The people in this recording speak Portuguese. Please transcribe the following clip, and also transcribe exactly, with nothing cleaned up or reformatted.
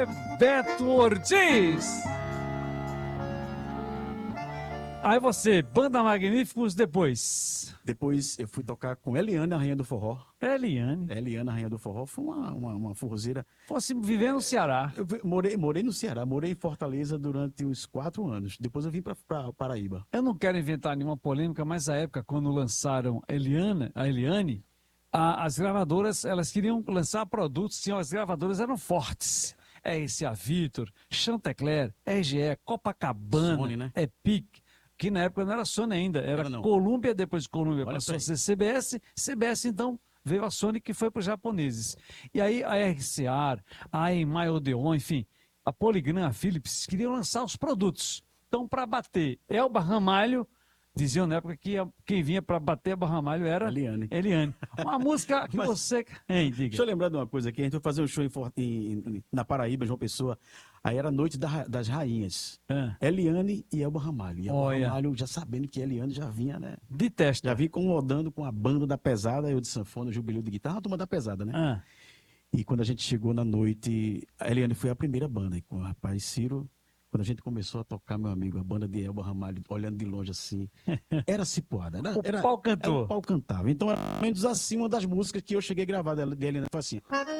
Bebeto Ortiz. Aí você, Banda Magníficos, depois. Depois eu fui tocar com Eliane, a Rainha do Forró. Eliane. Eliane, a Rainha do Forró, foi uma, uma, uma forrozeira. Fosse viver no Ceará. Eu morei, morei no Ceará, morei em Fortaleza durante uns quatro anos. Depois eu vim para Paraíba. Eu não quero inventar nenhuma polêmica, mas na época, quando lançaram Eliana, a Eliane, a, as gravadoras, elas queriam lançar produtos, tinham, as gravadoras eram fortes. É esse a Vitor, Chantecler, R G E, Copacabana, Sony, né? Epic, que na época não era Sony ainda, era, Era Columbia, depois de Columbia Olha passou a pra ser C B S, C B S então veio a Sony, que foi para os japoneses. E aí a R C A, a Emai Odeon, enfim, a Polygram, a Philips, queriam lançar os produtos. Então, para bater Elba Ramalho, diziam na época que a- quem vinha para bater Elba Ramalho era Eliane. Eliane. Uma música que Mas- você... Hein, Deixa eu diga. lembrar de uma coisa aqui. A gente foi fazer um show em, For- em- em- na Paraíba, João Pessoa. Aí era a Noite da ra- das Rainhas. Ah, Eliane e Elba Ramalho. E Elba Olha. Ramalho, já sabendo que Eliane já vinha, né? de testa. Já vinha incomodando com a banda da pesada, eu de sanfona, o Jubileu de guitarra, a turma da pesada, né? Ah, E quando a gente chegou na noite, a Eliane foi a primeira banda. E com o rapaz Ciro, quando a gente começou a tocar, meu amigo, a banda de Elba Ramalho, olhando de longe assim, era cipuada. Era, o era, pau era, cantou. o pau cantava. Então, era mais ou menos assim, uma das músicas que eu cheguei a gravar dela, dele, né? Foi assim.